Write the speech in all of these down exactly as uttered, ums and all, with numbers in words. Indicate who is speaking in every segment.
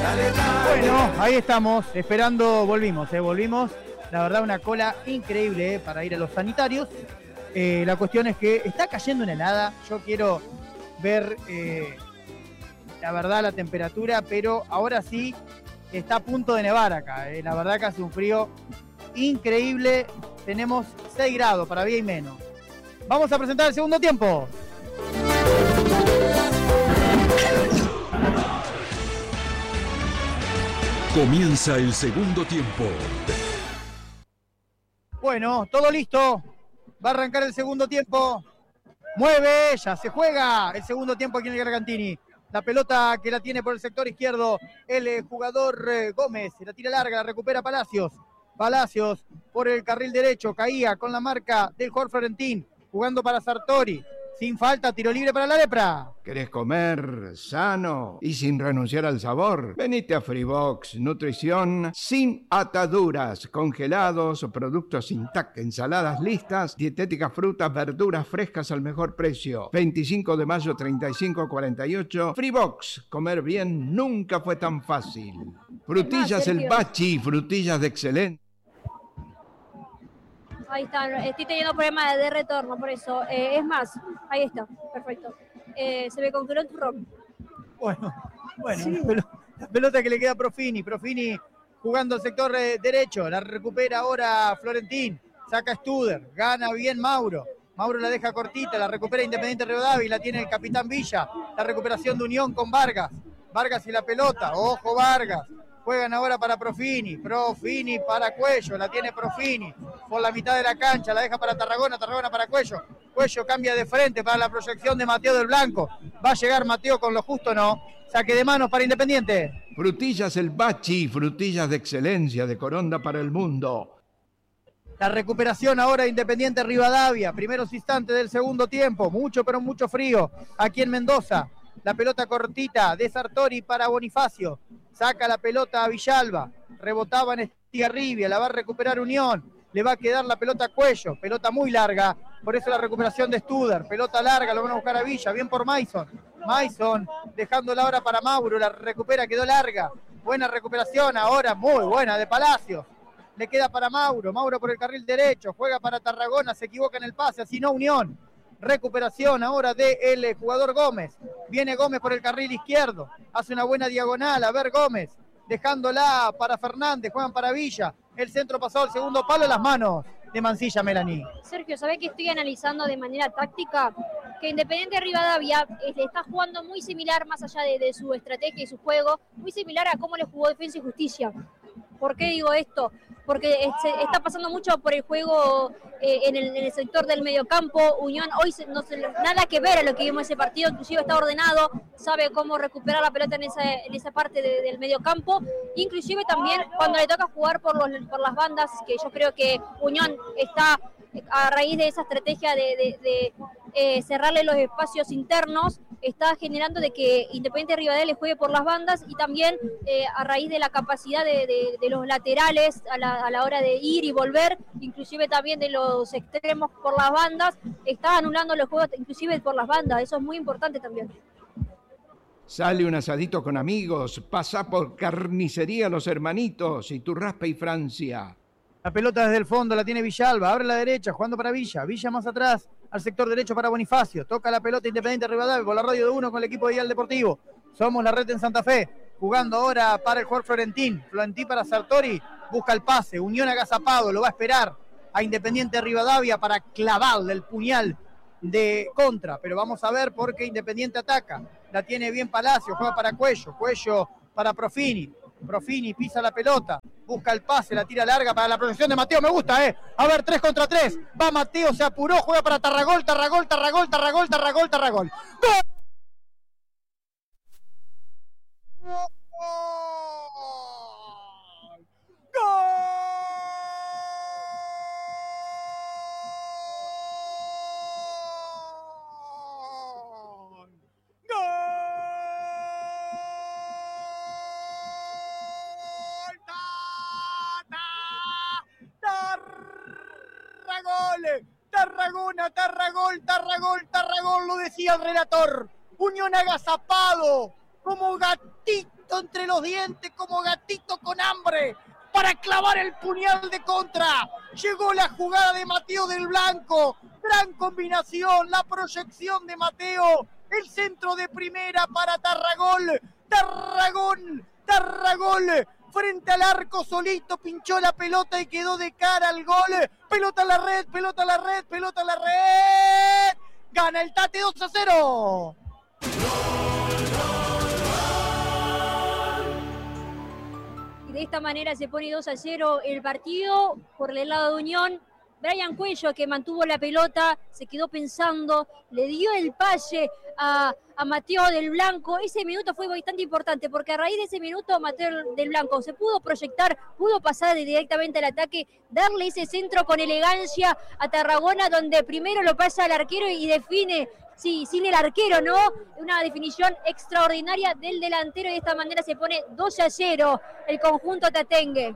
Speaker 1: Bueno, ahí estamos, esperando, volvimos, eh, volvimos. La verdad, una cola increíble eh, para ir a los sanitarios. Eh, la cuestión es que está cayendo una helada. Yo quiero ver, eh, la verdad, la temperatura, pero ahora sí está a punto de nevar acá. Eh. La verdad que hace un frío increíble. Tenemos seis grados para bien y menos. Vamos a presentar el segundo tiempo.
Speaker 2: Comienza el segundo tiempo.
Speaker 1: Bueno, todo listo. Va a arrancar el segundo tiempo. Mueve, ya se juega el segundo tiempo aquí en el Gargantini. La pelota que la tiene por el sector izquierdo el eh, jugador eh, Gómez. La tira larga, la recupera Palacios. Palacios por el carril derecho. Caía con la marca del jugador Florentín. Jugando para Sartori. Sin falta, tiro libre para la Lepra.
Speaker 3: ¿Querés comer sano y sin renunciar al sabor? Venite a Freebox, nutrición sin ataduras, congelados, productos intactos, ensaladas listas, dietéticas, frutas, verduras frescas al mejor precio. veinticinco de mayo, treinta y cinco cuarenta y ocho. Freebox, comer bien nunca fue tan fácil. Frutillas el Bachi, frutillas de excelencia.
Speaker 4: Ahí está, estoy teniendo problemas de, de retorno, por eso. Eh, es más, ahí está, perfecto. Eh, se me congeló el turrón.
Speaker 1: Bueno, bueno, sí. la, pelota, la pelota que le queda a Profini. Profini jugando al sector eh, derecho, la recupera ahora Florentín. Saca Studer, gana bien Mauro. Mauro la deja cortita, la recupera Independiente Rivadavia, la tiene el capitán Villa. La recuperación de Unión con Vargas. Vargas y la pelota, ojo Vargas. Juegan ahora para Profini, Profini para Cuello, la tiene Profini por la mitad de la cancha, la deja para Tarragona, Tarragona para Cuello, Cuello cambia de frente para la proyección de Mateo del Blanco, va a llegar Mateo con lo justo, no, saque de manos para Independiente.
Speaker 3: Frutillas el Bachi, frutillas de excelencia de Coronda para el mundo.
Speaker 1: La recuperación ahora de Independiente Rivadavia, primeros instantes del segundo tiempo, mucho pero mucho frío aquí en Mendoza. La pelota cortita de Sartori para Bonifacio. Saca la pelota a Villalba. Rebotaba en Estigarribia. La va a recuperar Unión. Le va a quedar la pelota a Cuello. Pelota muy larga. Por eso la recuperación de Studer. Pelota larga. Lo van a buscar a Villa. Bien por Mason. Mason dejándola ahora para Mauro. La recupera. Quedó larga. Buena recuperación ahora. Muy buena de Palacios. Le queda para Mauro. Mauro por el carril derecho. Juega para Tarragona. Se equivoca en el pase. Así no Unión. Recuperación ahora del de jugador Gómez. Viene Gómez por el carril izquierdo. Hace una buena diagonal. A ver Gómez. Dejándola para Fernández. Juegan para Villa. El centro pasado al segundo palo. Las manos de Mancilla, Melanie.
Speaker 4: Sergio, ¿sabés que estoy analizando de manera táctica? Que Independiente Rivadavia le está jugando muy similar, más allá de, de su estrategia y su juego, muy similar a cómo le jugó Defensa y Justicia. ¿Por qué digo esto? Porque se está pasando mucho por el juego eh, en, el, en el sector del mediocampo. Unión hoy se, no se, nada que ver a lo que vimos ese partido, inclusive está ordenado, sabe cómo recuperar la pelota en esa, en esa parte de, del mediocampo, inclusive también cuando le toca jugar por, los, por las bandas, que yo creo que Unión está a raíz de esa estrategia de, de, de eh, cerrarle los espacios internos, está generando de que Independiente Rivadavia le juegue por las bandas y también eh, a raíz de la capacidad de, de, de los laterales a la, a la hora de ir y volver, inclusive también de los extremos por las bandas, está anulando los juegos inclusive por las bandas, eso es muy importante también.
Speaker 3: Sale un asadito con amigos, pasa por Carnicería Los Hermanitos y Turraspe y Francia.
Speaker 1: La pelota desde el fondo la tiene Villalba, abre la derecha, jugando para Villa, Villa más atrás, al sector derecho para Bonifacio, toca la pelota Independiente Rivadavia por la radio de uno con el equipo de Ideal Deportivo. Somos la red en Santa Fe, jugando ahora para el jugador Florentín, Florentín para Sartori, busca el pase, Unión agazapado, lo va a esperar a Independiente Rivadavia para clavarle el puñal de contra, pero vamos a ver porque Independiente ataca, la tiene bien Palacio, juega para Cuello, Cuello para Profini, Profini pisa la pelota, busca el pase, la tira larga para la proyección de Mateo, me gusta, eh. A ver, tres contra tres, va Mateo, se apuró, juega para Tarragol, Tarragol, Tarragol, Tarragol, Tarragol, Tarragol. ¡Gol! ¡Gol! Tarragol, Tarragona, Tarragol, Tarragol, Tarragol, lo decía el relator. Unión agazapado, como gatito gatito entre los dientes, como gatito con hambre, para clavar el puñal de contra. Llegó la jugada de Mateo del Blanco. Gran combinación, la proyección de Mateo. El centro de primera para Tarragol. Tarragón, Tarragol. Frente al arco solito, pinchó la pelota y quedó de cara al gol. Pelota a la red, pelota a la red, pelota a la red. Gana el Tate dos a cero.
Speaker 4: Y de esta manera se pone dos a cero el partido por el lado de Unión. Brian Cuello, que mantuvo la pelota, se quedó pensando, le dio el pase a, a Mateo del Blanco. Ese minuto fue bastante importante porque a raíz de ese minuto Mateo del Blanco se pudo proyectar, pudo pasar directamente al ataque, darle ese centro con elegancia a Tarragona, donde primero lo pasa al arquero y define, sí, sin el arquero, ¿no? Una definición extraordinaria del delantero y de esta manera se pone dos a cero el conjunto tatengue.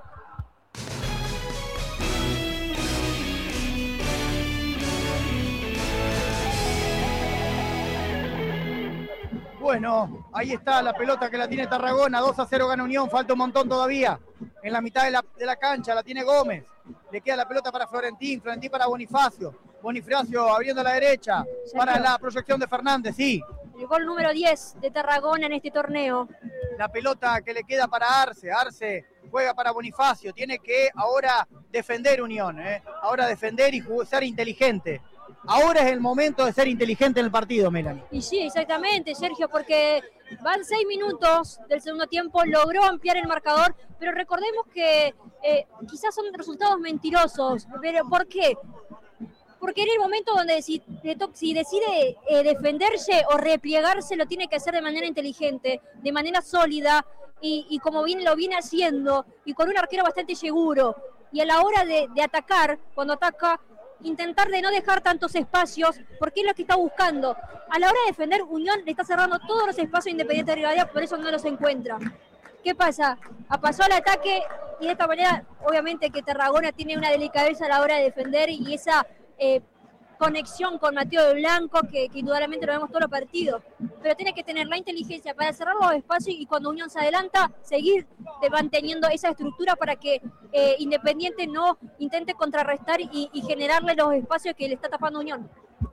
Speaker 1: Bueno, ahí está la pelota que la tiene Tarragona, dos a cero gana Unión, falta un montón todavía. En la mitad de la, de la cancha la tiene Gómez, le queda la pelota para Florentín, Florentín para Bonifacio, Bonifacio abriendo a la derecha, para la proyección de Fernández, sí.
Speaker 4: El gol número diez de Tarragona en este torneo.
Speaker 1: La pelota que le queda para Arce, Arce juega para Bonifacio, tiene que ahora defender Unión, ¿eh? ahora defender y ser inteligente. Ahora es el momento de ser inteligente en el partido, Melanie.
Speaker 4: Y sí, exactamente, Sergio, porque van seis minutos del segundo tiempo, logró ampliar el marcador, pero recordemos que eh, quizás son resultados mentirosos. Pero ¿por qué? Porque en el momento donde si, si decide eh, defenderse o replegarse, lo tiene que hacer de manera inteligente, de manera sólida, y, y como bien lo viene haciendo, y con un arquero bastante seguro. Y a la hora de, de atacar, cuando ataca, intentar de no dejar tantos espacios, porque es lo que está buscando. A la hora de defender, Unión le está cerrando todos los espacios Independiente de Rivadavia, por eso no los encuentra. ¿Qué pasa? Pasó al ataque y de esta manera, obviamente que Tarragona tiene una delicadeza a la hora de defender y esa eh, conexión con Mateo del Blanco, que, que indudablemente lo vemos todos los partidos, pero tiene que tener la inteligencia para cerrar los espacios y cuando Unión se adelanta, seguir de manteniendo esa estructura para que eh, Independiente no intente contrarrestar y, y generarle los espacios que le está tapando Unión.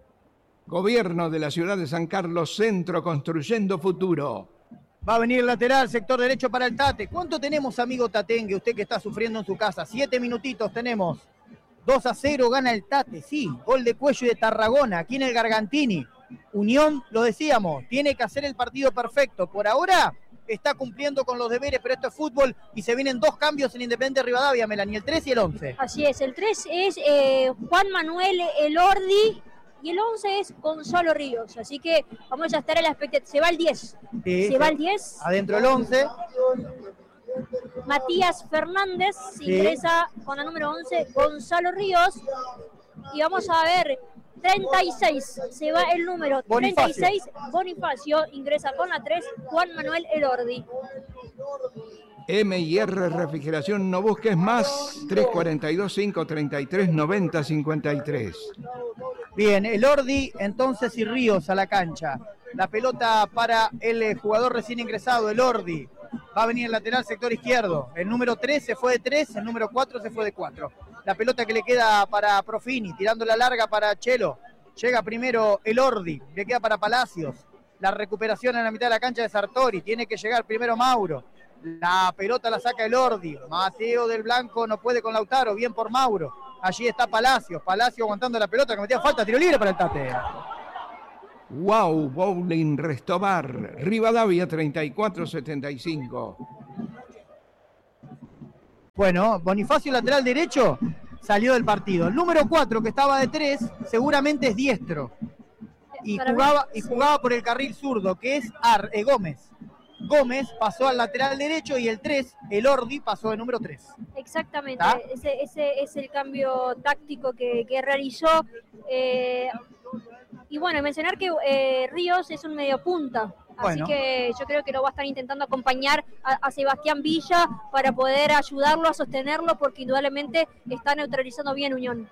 Speaker 3: Gobierno de la ciudad de San Carlos Centro, construyendo futuro.
Speaker 1: Va a venir lateral, sector derecho para el Tate. ¿Cuánto tenemos, amigo Tatengue, usted que está sufriendo en su casa? Siete minutitos tenemos. dos a cero gana el Tate, sí. Gol de Cuello y de Tarragona, aquí en el Gargantini. Unión, lo decíamos, tiene que hacer el partido perfecto. Por ahora está cumpliendo con los deberes, pero esto es fútbol y se vienen dos cambios en Independiente Rivadavia, Melanie, el tres y el once.
Speaker 4: Así es, el tres es eh, Juan Manuel Elordi y el once es Gonzalo Ríos. Así que vamos a estar a la expectativa. Se va el diez.
Speaker 1: Sí,
Speaker 4: se va el diez.
Speaker 1: Adentro el once.
Speaker 4: Matías Fernández
Speaker 1: sí.
Speaker 4: Ingresa con la número once, Gonzalo Ríos. Y vamos a ver, treinta y seis, se va el número
Speaker 1: Bonifacio.
Speaker 4: treinta y seis, Bonifacio, ingresa con la tres, Juan Manuel Elordi.
Speaker 3: M y R Refrigeración, no busques más, tres cuatro dos, cinco tres tres, nueve cero cinco tres.
Speaker 1: Bien, Elordi entonces y Ríos a la cancha. La pelota para el jugador recién ingresado, Elordi. Va a venir el lateral sector izquierdo. El número tres se fue de tres, el número cuatro se fue de cuatro. La pelota que le queda para Profini, tirando la larga para Chelo. Llega primero Elordi, le queda para Palacios. La recuperación en la mitad de la cancha de Sartori. Tiene que llegar primero Mauro. La pelota la saca Elordi. Mateo del Blanco no puede con Lautaro, bien por Mauro. Allí está Palacios. Palacios aguantando la pelota que metía falta, tiro libre para el Tate.
Speaker 3: Wow, Bowling Restobar, Rivadavia treinta y cuatro setenta y cinco.
Speaker 1: Bueno, Bonifacio lateral derecho salió del partido. El número cuatro que estaba de tres seguramente es diestro. Y jugaba, y jugaba por el carril zurdo, que es Ar, eh, Gómez. Gómez pasó al lateral derecho y el tres, Elordi, pasó de número tres.
Speaker 4: Exactamente,
Speaker 1: ¿Ah?
Speaker 4: ese, ese es el cambio táctico que, que realizó. Eh, y bueno, mencionar que eh, Ríos es un mediopunta,
Speaker 1: Bueno.
Speaker 4: así que yo creo que lo va a estar intentando acompañar a, a Sebastián Villa para poder ayudarlo a sostenerlo, porque indudablemente está neutralizando bien Unión.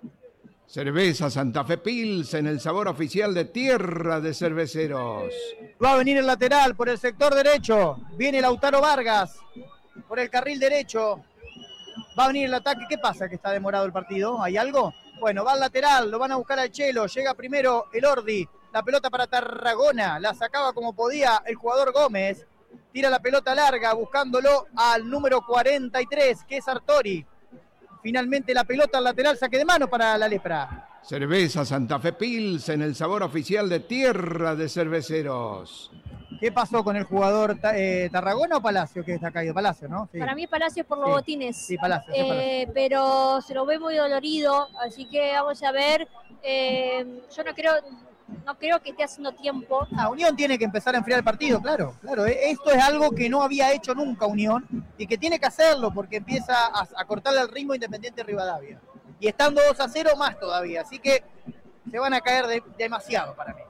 Speaker 3: Cerveza Santa Fe Pils, en el sabor oficial de Tierra de Cerveceros.
Speaker 1: Va a venir el lateral por el sector derecho. Viene Lautaro Vargas por el carril derecho. Va a venir el ataque. ¿Qué pasa que está demorado el partido? ¿Hay algo? Bueno, va al lateral. Lo van a buscar al Chelo. Llega primero el Ordi. La pelota para Tarragona. La sacaba como podía el jugador Gómez. Tira la pelota larga buscándolo al número cuarenta y tres, que es Artori. Finalmente la pelota al lateral. Saque de mano para la Lepra.
Speaker 3: Cerveza Santa Fe Pilsen, el sabor oficial de Tierra de Cerveceros.
Speaker 1: ¿Qué pasó con el jugador eh, Tarragona o Palacio que está caído? Palacio, ¿no? Sí.
Speaker 4: Para mí Palacio por los
Speaker 1: sí.
Speaker 4: botines.
Speaker 1: Sí, Palacio, sí, Palacio.
Speaker 4: Eh, pero se lo ve muy dolorido, así que vamos a ver. Eh, yo no creo, no creo que esté haciendo tiempo.
Speaker 1: Ah, Unión tiene que empezar a enfriar el partido, claro. Claro, esto es algo que no había hecho nunca Unión y que tiene que hacerlo porque empieza a, a cortarle el ritmo Independiente Rivadavia. Y estando dos a cero más todavía, así que se van a caer de, demasiado para mí.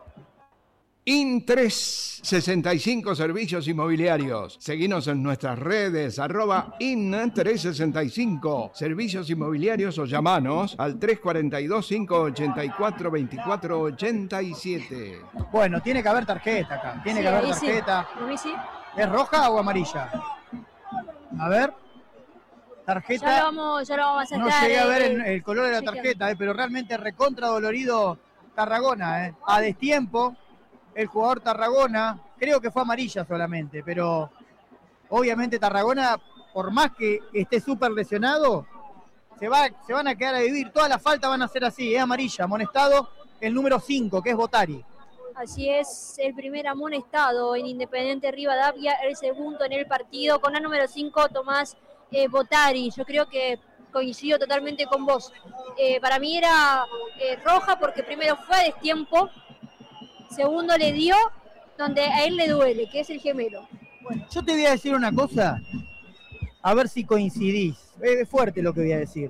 Speaker 3: In tres sesenta y cinco Servicios Inmobiliarios. Seguinos en nuestras redes, arroba In tres sesenta y cinco Servicios Inmobiliarios o llamanos al tres cuatro dos, cinco ocho cuatro, dos cuatro ocho siete.
Speaker 1: Bueno, tiene que haber tarjeta acá, tiene
Speaker 4: Sí,
Speaker 1: que haber
Speaker 4: ahí
Speaker 1: tarjeta.
Speaker 4: Sí. A mí sí.
Speaker 1: ¿Es roja o amarilla? A ver. Tarjeta.
Speaker 4: Ya lo vamos, ya lo vamos a
Speaker 1: No
Speaker 4: sacar.
Speaker 1: llegué a ver
Speaker 4: eh,
Speaker 1: el, el color de la
Speaker 4: chequeando.
Speaker 1: tarjeta, eh, pero realmente recontra dolorido Tarragona. Eh. A destiempo, el jugador Tarragona, creo que fue amarilla solamente, pero obviamente Tarragona, por más que esté súper lesionado, se, va, se van a quedar a vivir. Todas las faltas van a ser así, es amarilla. Amonestado el número cinco, que es Botari.
Speaker 4: Así es, el primer amonestado en Independiente Rivadavia, el segundo en el partido, con la número cinco, Tomás eh, Botari. Yo creo que coincido totalmente con vos. Eh, para mí era eh, roja porque primero fue a destiempo, segundo le dio donde a él le duele, que es el gemelo.
Speaker 1: Bueno, yo te voy a decir una cosa, a ver si coincidís. Es fuerte lo que voy a decir.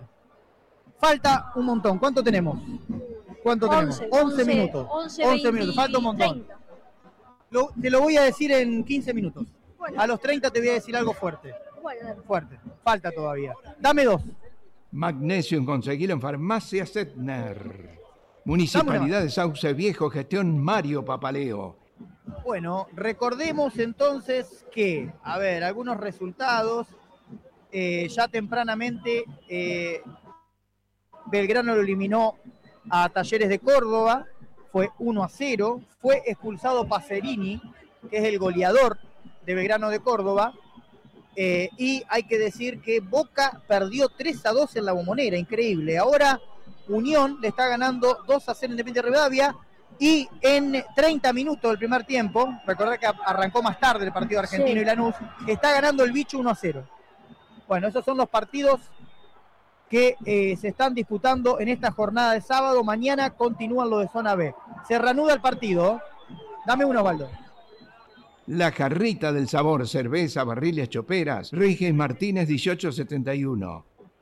Speaker 1: Falta un montón. ¿Cuánto tenemos? ¿Cuánto tenemos? once minutos. once minutos. Falta un montón. Lo, te lo voy a decir en quince minutos.
Speaker 4: Bueno.
Speaker 1: A los treinta te voy a decir algo fuerte.
Speaker 4: Bueno, dale.
Speaker 1: Fuerte. Falta todavía. Dame dos.
Speaker 3: Magnesio conseguilo en Farmacia Setner. Municipalidad de Sauce Viejo, gestión Mario Papaleo.
Speaker 1: Bueno, recordemos entonces que, a ver, algunos resultados. Eh, ya tempranamente eh, Belgrano lo eliminó a Talleres de Córdoba, fue uno a cero, fue expulsado Pacerini, que es el goleador de Belgrano de Córdoba, eh, y hay que decir que Boca perdió tres a dos en la Bombonera, increíble. Ahora Unión le está ganando dos a cero Independiente Rivadavia, y en treinta minutos del primer tiempo, recordad que arrancó más tarde el partido argentino, sí, y Lanús, está ganando el Bicho uno a cero. Bueno, esos son los partidos que eh, se están disputando en esta jornada de sábado. Mañana continúan los de zona B. Se reanuda el partido. Dame uno, Osvaldo.
Speaker 3: La Jarrita del Sabor, cerveza, barriles, choperas. Rigis Martínez, dieciocho setenta y uno.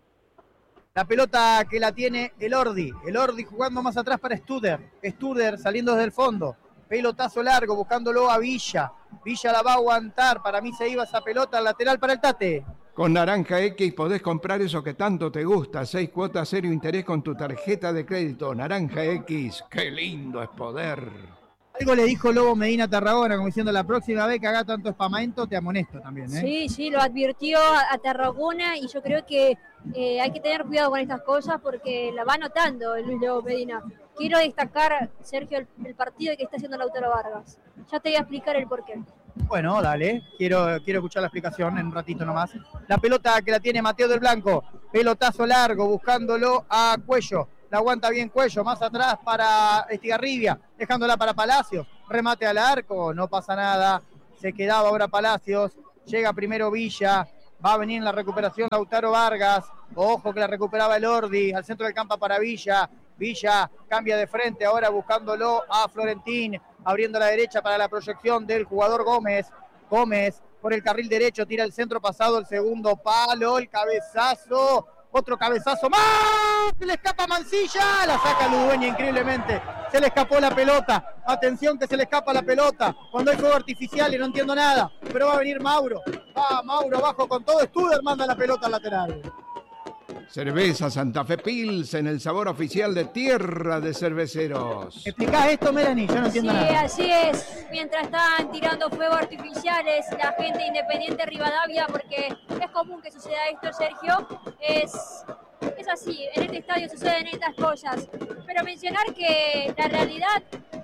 Speaker 1: La pelota que la tiene el Ordi. El Ordi jugando más atrás para Studer. Studer saliendo desde el fondo. Pelotazo largo, buscándolo a Villa. Villa la va a aguantar. Para mí se iba esa pelota al lateral para el Tate.
Speaker 3: Con Naranja X podés comprar eso que tanto te gusta. Seis cuotas, cero interés con tu tarjeta de crédito. Naranja X, qué lindo es poder.
Speaker 1: Algo le dijo Lobo Medina a Tarragona, como diciendo, la próxima vez que haga tanto spamento te amonesto también, ¿eh?
Speaker 4: Sí, sí, lo advirtió a, a Tarragona y yo creo que eh, hay que tener cuidado con estas cosas porque la va notando Luis Lobo Medina. Quiero destacar, Sergio, el, el partido que está haciendo Lautaro Vargas. Ya te voy a explicar el porqué.
Speaker 1: Bueno, dale, quiero, quiero escuchar la explicación en un ratito nomás. La pelota que la tiene Mateo del Blanco, pelotazo largo, buscándolo a Cuello. La aguanta bien Cuello, más atrás para Estigarribia, dejándola para Palacios. Remate al arco, no pasa nada. Se quedaba ahora Palacios. Llega primero Villa. Va a venir en la recuperación Lautaro Vargas. Ojo que la recuperaba el Ordi. Al centro del campo para Villa. Villa cambia de frente ahora buscándolo a Florentín. Abriendo la derecha para la proyección del jugador Gómez. Gómez por el carril derecho. Tira el centro pasado. El segundo palo. El cabezazo. Otro cabezazo más, se le escapa Mancilla, la saca Ludueña increíblemente, se le escapó la pelota, atención que se le escapa la pelota, cuando hay fuego artificial y no entiendo nada, pero va a venir Mauro, va Mauro abajo con todo, Studer manda la pelota al lateral.
Speaker 3: Cerveza Santa Fe Pilsen, el sabor oficial de Tierra de Cerveceros.
Speaker 1: ¿Explicás esto, Melanie? Yo no entiendo
Speaker 4: Sí,
Speaker 1: nada.
Speaker 4: así es. Mientras están tirando fuegos artificiales, la gente de Independiente Rivadavia, porque es común que suceda esto, Sergio, es, es así. En este estadio suceden estas cosas. Pero mencionar que la realidad,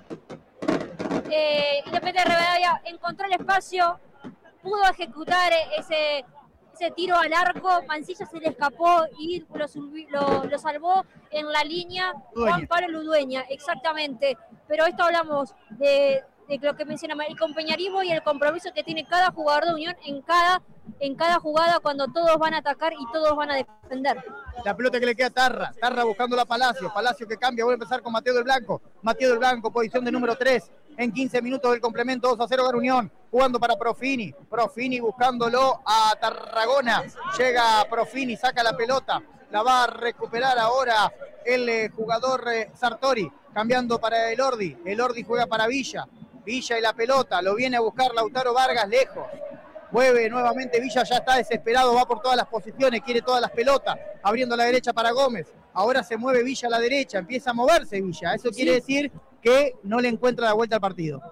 Speaker 4: eh, Independiente Rivadavia encontró el espacio, pudo ejecutar ese... ese tiro al arco, Mancilla se le escapó y lo, lo, lo salvó en la línea
Speaker 1: Ludueña.
Speaker 4: Juan Pablo Ludueña, exactamente. Pero esto hablamos de, de lo que mencionamos, el compañerismo y el compromiso que tiene cada jugador de Unión en cada, en cada jugada cuando todos van a atacar y todos van a defender.
Speaker 1: La pelota que le queda a Tarra, Tarra buscando a Palacio, Palacio que cambia, vuelve a empezar con Mateo del Blanco, Mateo del Blanco, posición de número tres, en quince minutos del complemento, dos a cero gana Unión, jugando para Profini, Profini buscándolo a Tarragona, llega Profini, saca la pelota, la va a recuperar ahora el eh, jugador eh, Sartori, cambiando para Elordi, Elordi juega para Villa, Villa y la pelota, lo viene a buscar Lautaro Vargas lejos. Mueve nuevamente Villa, ya está desesperado, va por todas las posiciones, quiere todas las pelotas, abriendo a la derecha para Gómez. Ahora se mueve Villa a la derecha, empieza a moverse Villa. Eso quiere decir que no le encuentra la vuelta al partido.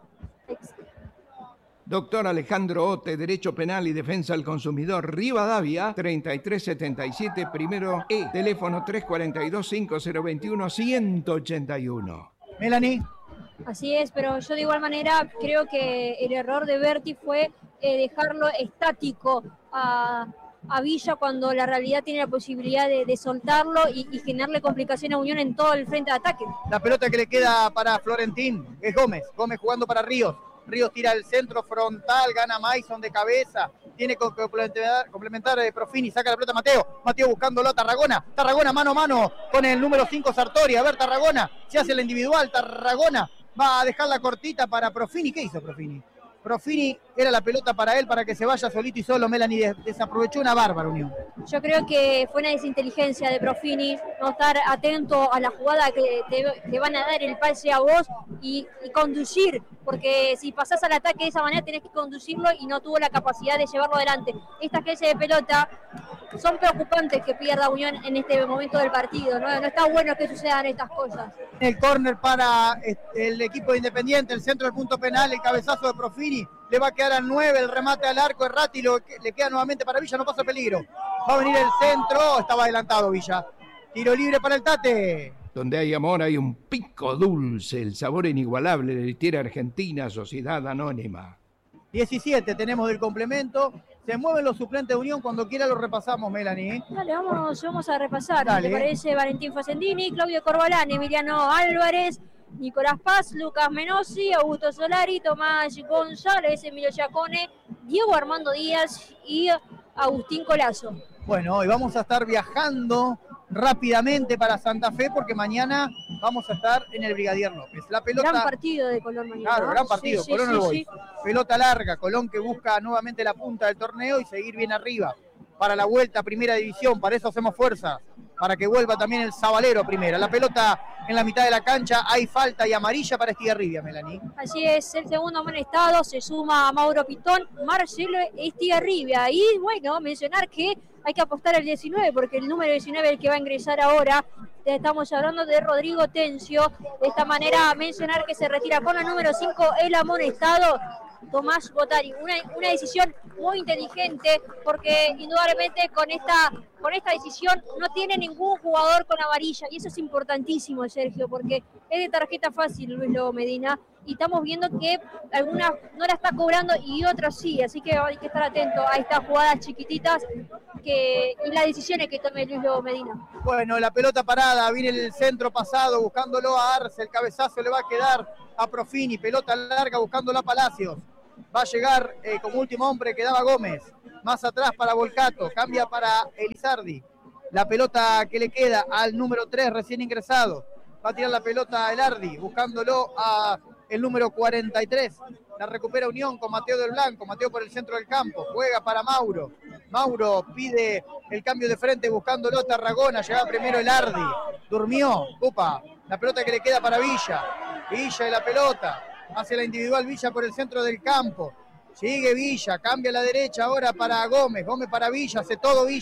Speaker 3: Doctor Alejandro Ote, Derecho Penal y Defensa al Consumidor, Rivadavia, treinta y tres setenta y siete, primero E, teléfono tres cuatro dos, cinco cero dos uno, uno ocho uno.
Speaker 1: Melanie.
Speaker 4: Así es, pero yo de igual manera creo que el error de Berti fue eh, dejarlo estático a, a Villa cuando la realidad tiene la posibilidad de, de soltarlo y, y generarle complicaciones a Unión en todo el frente de ataque.
Speaker 1: La pelota que le queda para Florentín es Gómez, Gómez jugando para Ríos. Ríos tira el centro frontal, gana Mason de cabeza, tiene que complementar, complementar eh, Profini, saca la pelota Mateo, Mateo buscándolo a Tarragona, Tarragona mano a mano con el número cinco Sartori, a ver Tarragona, se hace la individual, Tarragona va a dejar la cortita para Profini. ¿Qué hizo Profini? Profini era la pelota para él, para que se vaya solito y solo. Melanie desaprovechó una bárbara Unión.
Speaker 4: Yo creo que fue una desinteligencia de Profini, no estar atento a la jugada que te, te van a dar el pase a vos y, y conducir, porque si pasás al ataque de esa manera tenés que conducirlo y no tuvo la capacidad de llevarlo adelante. Estas clases de pelota son preocupantes que pierda Unión en este momento del partido, ¿no? No está bueno que sucedan estas cosas.
Speaker 1: El córner para el equipo de Independiente, el centro del punto penal, el cabezazo de Profini, le va a quedar al nueve, el remate al arco, Errati lo, le queda nuevamente para Villa, no pasa peligro. Va a venir el centro, estaba adelantado Villa. Tiro libre para el Tate.
Speaker 3: Donde hay amor hay un pico dulce, el sabor inigualable de Litiera Argentina, Sociedad Anónima.
Speaker 1: diecisiete tenemos del complemento. Se mueven los suplentes de Unión, cuando quiera los repasamos, Melanie. ¿eh?
Speaker 4: Dale, vamos, vamos a repasar.
Speaker 1: Dale.
Speaker 4: ¿Te parece? Valentín Facendini, Claudio Corbalán, Emiliano Álvarez, Nicolás Paz, Lucas Menossi, Augusto Solari, Tomás González, Emilio Giacone, Diego Armando Díaz y Agustín Colazo.
Speaker 1: Bueno, y vamos a estar viajando rápidamente para Santa Fe porque mañana vamos a estar en el Brigadier López. La pelota...
Speaker 4: Gran partido de Colón mañana.
Speaker 1: Claro, gran partido,
Speaker 4: sí,
Speaker 1: Colón
Speaker 4: sí,
Speaker 1: no
Speaker 4: sí,
Speaker 1: voy.
Speaker 4: sí.
Speaker 1: Pelota larga, Colón que busca nuevamente la punta del torneo y seguir bien arriba. Para la vuelta a Primera División, para eso hacemos fuerza, para que vuelva también el Sabalero a Primera. La pelota en la mitad de la cancha, hay falta y amarilla para Estigarribia, Melanie.
Speaker 4: Así es, el segundo amonestado, se suma a Mauro Pitón, Marcelo Estigarribia. Y bueno, mencionar que hay que apostar al diecinueve, porque el número diecinueve es el que va a ingresar ahora. Estamos hablando de Rodrigo Tencio. De esta manera, mencionar que se retira con el número cinco el amonestado Tomás Botari. Una, una decisión muy inteligente, porque indudablemente con esta, con esta decisión no tiene ningún jugador con amarilla, y eso es importantísimo, Sergio, porque es de tarjeta fácil Luis Lobo Medina, y estamos viendo que algunas no la está cobrando y otras sí, así que hay que estar atento a estas jugadas chiquititas que, y las decisiones que tome Luis Lobo Medina.
Speaker 1: Bueno, la pelota parada, viene el centro pasado, buscándolo a Arce, el cabezazo le va a quedar a Profini, pelota larga, buscándolo a Palacios. Va a llegar eh, como último hombre, quedaba Gómez. Más atrás para Volcato, cambia para Elizardi. La pelota que le queda al número tres, recién ingresado. Va a tirar la pelota a Elardi, buscándolo a el número cuarenta y tres. La recupera Unión con Mateo del Blanco. Mateo por el centro del campo. Juega para Mauro. Mauro pide el cambio de frente buscándolo a Tarragona. Llegaba primero Elardi. Durmió. Upa. La pelota que le queda para Villa. Villa y la pelota. Hace la individual Villa por el centro del campo. Sigue Villa, cambia a la derecha ahora para Gómez. Gómez para Villa, hace todo Villa.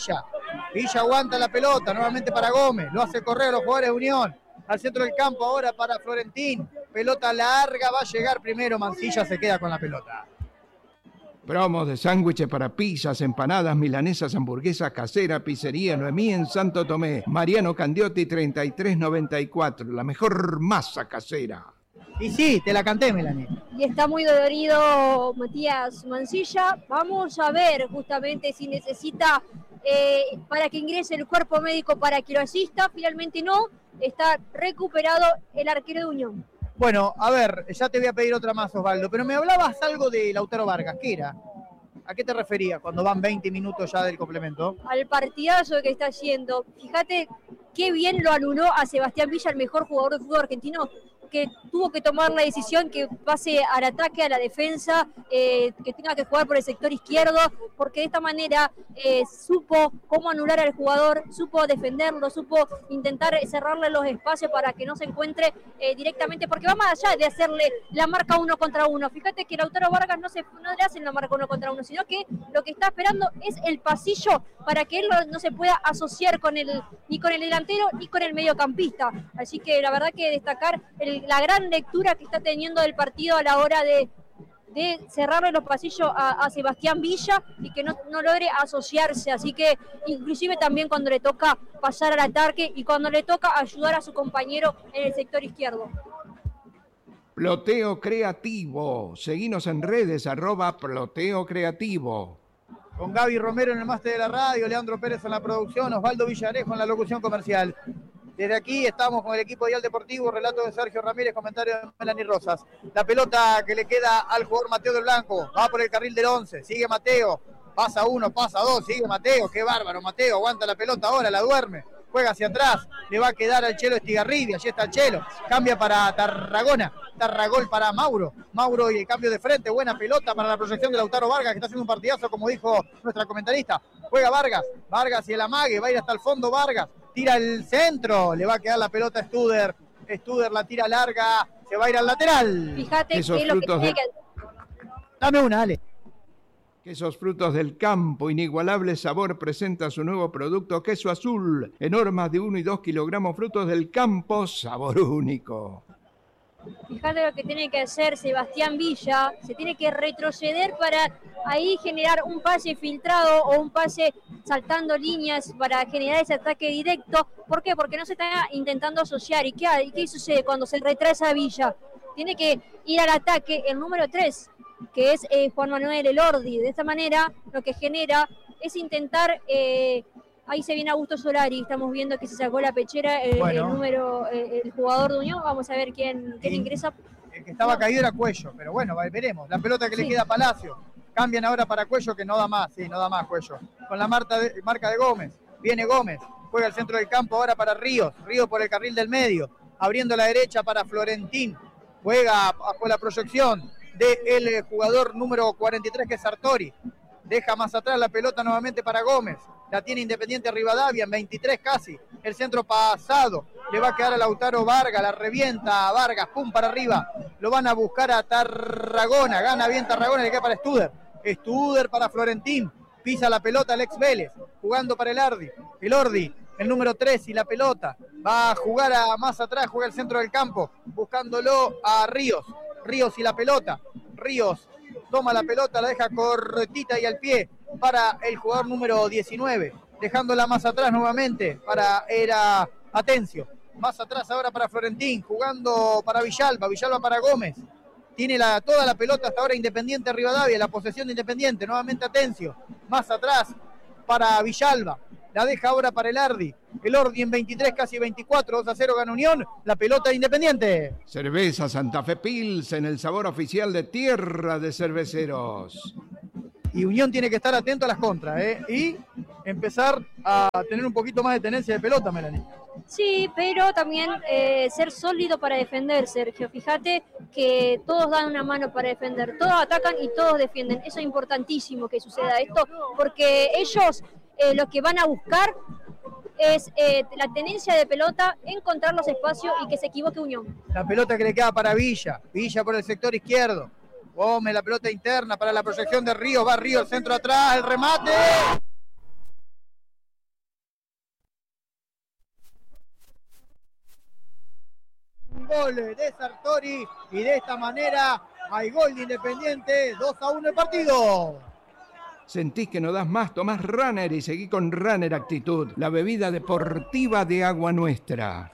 Speaker 1: Villa aguanta la pelota, nuevamente para Gómez, lo hace correr a los jugadores de Unión. Al centro del campo ahora para Florentín. Pelota larga, va a llegar primero Mancilla, se queda con la pelota.
Speaker 3: Promos de sándwiches para pizzas, empanadas, milanesas, hamburguesas caseras, pizzería Noemí en Santo Tomé. Mariano Candiotti treinta y tres noventa y cuatro, la mejor masa casera.
Speaker 1: Y sí, te la canté, Melanie.
Speaker 4: Y está muy dolorido Matías Mancilla. Vamos a ver justamente si necesita eh, para que ingrese el cuerpo médico para que lo asista. Finalmente no, está recuperado el arquero de Unión.
Speaker 1: Bueno, a ver, ya te voy a pedir otra más, Osvaldo, pero me hablabas algo de Lautaro Vargas, ¿qué era? ¿A qué te referías cuando van veinte minutos ya del complemento?
Speaker 4: Al partidazo que está haciendo. Fíjate qué bien lo anuló a Sebastián Villa, el mejor jugador de fútbol argentino, que tuvo que tomar la decisión que pase al ataque, a la defensa, eh, que tenga que jugar por el sector izquierdo, porque de esta manera eh, supo cómo anular al jugador, supo defenderlo, supo intentar cerrarle los espacios para que no se encuentre eh, directamente, porque va más allá de hacerle la marca uno contra uno. Fíjate que Lautaro Vargas no, se, no le hacen la marca uno contra uno, sino que lo que está esperando es el pasillo para que él no, no se pueda asociar con el, ni con el delantero ni con el mediocampista. Así que la verdad que destacar el la gran lectura que está teniendo del partido a la hora de, de cerrarle los pasillos a, a Sebastián Villa y que no, no logre asociarse, así que inclusive también cuando le toca pasar al ataque y cuando le toca ayudar a su compañero en el sector izquierdo.
Speaker 3: Ploteo Creativo, seguinos en redes, arroba Ploteo Creativo.
Speaker 1: Con Gaby Romero en el máster de la radio, Leandro Pérez en la producción, Osvaldo Villarejo en la locución comercial. Desde aquí estamos con el equipo de Dial Deportivo, relato de Sergio Ramírez, comentario de Melanie Rosas. La pelota que le queda al jugador Mateo del Blanco, va por el carril del once, sigue Mateo, pasa uno, pasa dos, sigue Mateo, qué bárbaro, Mateo aguanta la pelota ahora, la duerme, juega hacia atrás, le va a quedar al Chelo Estigarribia, allí está el Chelo, cambia para Tarragona, Tarragol para Mauro, Mauro y el cambio de frente, buena pelota para la proyección de Lautaro Vargas, que está haciendo un partidazo, como dijo nuestra comentarista, juega Vargas, Vargas y el amague, va a ir hasta el fondo Vargas, tira el centro, le va a quedar la pelota a Studer, Studer la tira larga, se va a ir al lateral.
Speaker 4: Fíjate
Speaker 3: Esos
Speaker 4: que lo que
Speaker 3: frutos
Speaker 4: tiene
Speaker 3: de-
Speaker 4: que...
Speaker 1: Dame una, Ale.
Speaker 3: Quesos Frutos del Campo, inigualable sabor, presenta su nuevo producto Queso Azul, en hormas de uno y dos kilogramos, frutos del campo, sabor único.
Speaker 4: Fíjate lo que tiene que hacer Sebastián Villa, se tiene que retroceder para ahí generar un pase filtrado o un pase saltando líneas para generar ese ataque directo. ¿Por qué? Porque no se está intentando asociar. ¿Y qué, y qué sucede cuando se retrasa Villa? Tiene que ir al ataque el número tres, que es eh, Juan Manuel Elordi. De esta manera lo que genera es intentar... Eh, Ahí se viene Augusto Solari, estamos viendo que se sacó la pechera el,
Speaker 1: Bueno.
Speaker 4: el número, el, el jugador de Unión. Vamos a ver quién, quién
Speaker 1: Sí.
Speaker 4: ingresa.
Speaker 1: El que estaba caído era Cuello, pero bueno, va- veremos. La pelota que
Speaker 4: Sí.
Speaker 1: le queda a Palacio. Cambian ahora para Cuello, que no da más, sí, no da más Cuello. Con la marca de, marca de Gómez. Viene Gómez, juega al centro del campo ahora para Ríos. Ríos por el carril del medio, abriendo la derecha para Florentín. Juega bajo la proyección del jugador número cuarenta y tres, que es Sartori. Deja más atrás la pelota nuevamente para Gómez. La tiene Independiente Rivadavia en veintitrés casi. El centro pasado. Le va a quedar a Lautaro Vargas. La revienta a Vargas. Pum para arriba. Lo van a buscar a Tarragona. Gana bien Tarragona. Le queda para Studer. Studer para Florentín. Pisa la pelota Alex Vélez. Jugando para el Ardi. El Ordi. El número tres y la pelota. Va a jugar a más atrás. Juega el centro del campo. Buscándolo a Ríos. Ríos y la pelota. Ríos. Toma la pelota, la deja cortita y al pie para el jugador número diecinueve, dejándola más atrás nuevamente para era Atencio, más atrás ahora para Florentín, jugando para Villalba, Villalba para Gómez, tiene la, toda la pelota hasta ahora Independiente Rivadavia, la posesión de Independiente, nuevamente Atencio, más atrás para Villalba, la deja ahora para el Ardi, el Ordi en veintitrés, casi veinticuatro, dos a cero gana Unión, la pelota de Independiente.
Speaker 3: Cerveza Santa Fe Pilsen, el sabor oficial de Tierra de Cerveceros.
Speaker 1: Y Unión tiene que estar atento a las contras, ¿eh? Y empezar a tener un poquito más de tenencia de pelota, Melanie.
Speaker 4: Sí, pero también eh, ser sólido para defender, Sergio. Fíjate que todos dan una mano para defender, todos atacan y todos defienden. Eso es importantísimo que suceda esto, porque ellos eh, lo que van a buscar es eh, la tenencia de pelota, encontrar los espacios y que se equivoque Unión.
Speaker 1: La pelota que le queda para Villa, Villa por el sector izquierdo. Gómez, la pelota interna para la proyección de Ríos, va Ríos, el centro atrás, el remate. gol de Sartori y de esta manera hay gol de Independiente, dos a uno el partido.
Speaker 3: ¿Sentís que no das más? Tomás Runner y seguí con Runner Actitud, la bebida deportiva de Agua Nuestra.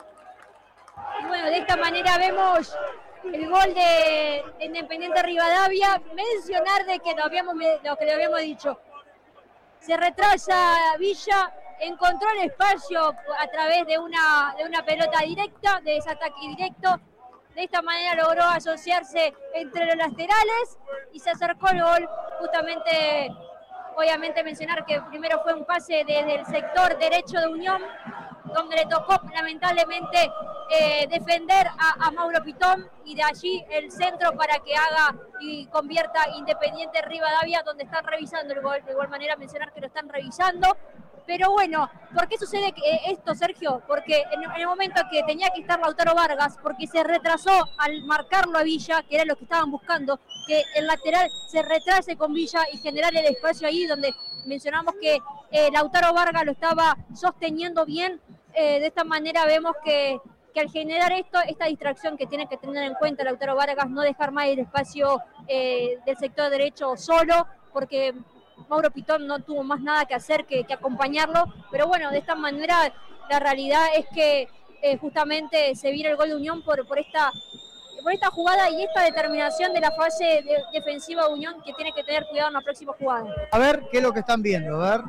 Speaker 4: Y bueno, de esta manera vemos el gol de Independiente Rivadavia. Mencionar de que lo, habíamos, lo que le habíamos dicho. Se retrasa Villa, encontró el espacio a través de una, de una pelota directa, de ese ataque directo. De esta manera logró asociarse entre los laterales y se acercó el gol. Justamente, obviamente mencionar que primero fue un pase desde el sector derecho de Unión, donde le tocó lamentablemente eh, defender a, a Mauro Pitón, y de allí el centro para que haga y convierta Independiente Rivadavia, donde están revisando el gol. De igual manera mencionar que lo están revisando. Pero bueno, ¿por qué sucede esto, Sergio? Porque en el momento que tenía que estar Lautaro Vargas, porque se retrasó al marcarlo a Villa, que era lo que estaban buscando, que el lateral se retrase con Villa y generar el espacio ahí donde mencionamos que eh, Lautaro Vargas lo estaba sosteniendo bien. Eh, de esta manera vemos que, que al generar esto, esta distracción que tiene que tener en cuenta Lautaro Vargas, no dejar más el espacio eh, del sector derecho solo, porque Mauro Pitón no tuvo más nada que hacer que, que acompañarlo, pero bueno, de esta manera la realidad es que eh, justamente se viene el gol de Unión por, por, esta, por esta jugada y esta determinación de la fase de, defensiva de Unión, que tiene que tener cuidado en la próxima jugada.
Speaker 1: A ver, ¿qué es lo que están viendo? A ver,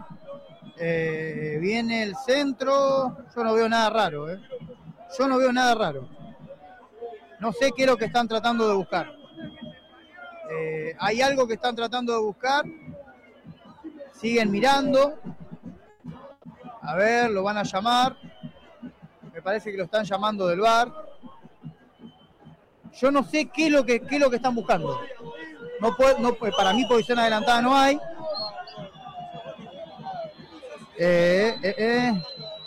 Speaker 1: eh, viene el centro, yo no veo nada raro, ¿eh? Yo no veo nada raro. No sé qué es lo que están tratando de buscar. Eh, hay algo que están tratando de buscar. Siguen mirando. A ver, lo van a llamar. Me parece que lo están llamando del V A R. Yo no sé qué es lo que, qué es lo que están buscando. No puede, no, para mí posición adelantada no hay. Eh, eh, eh.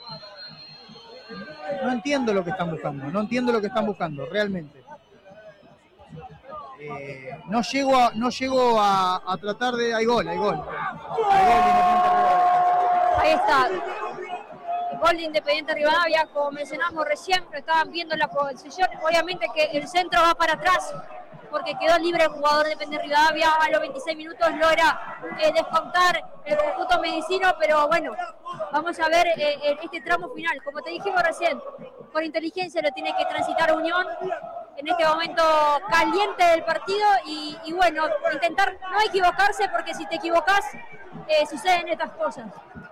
Speaker 1: No entiendo lo que están buscando. No entiendo lo que están buscando, realmente. Eh, no llego a, no llego a, a tratar de... Hay gol, hay gol. Hay gol de Independiente Rivadavia.
Speaker 4: Ahí está. El gol de Independiente Rivadavia, como mencionamos recién, lo estaban viendo en la posición. Obviamente que el centro va para atrás, porque quedó libre el jugador de Independiente Rivadavia. A los veintiséis minutos logra eh, descontar el conjunto medicino, pero bueno, vamos a ver eh, este tramo final. Como te dijimos recién, por inteligencia lo tiene que transitar Unión en este momento caliente del partido y, y bueno, intentar no equivocarse, porque si te equivocas eh, suceden estas cosas.